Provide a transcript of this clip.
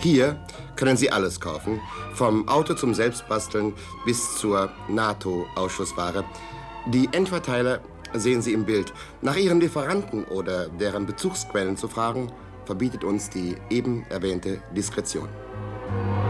Hier können Sie alles kaufen, vom Auto zum Selbstbasteln bis zur NATO-Ausschussware. Die Endverteiler sehen Sie im Bild. Nach Ihren Lieferanten oder deren Bezugsquellen zu fragen, verbietet uns die eben erwähnte Diskretion.